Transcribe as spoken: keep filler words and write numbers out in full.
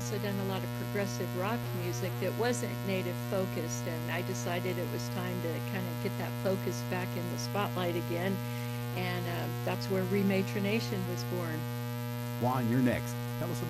also done a lot of progressive rock music that wasn't Native focused, and I decided it was time to kinda get that focus back in the spotlight again, and, uh, that's where Remaitre Nation was born. Juan, you're next. Tell us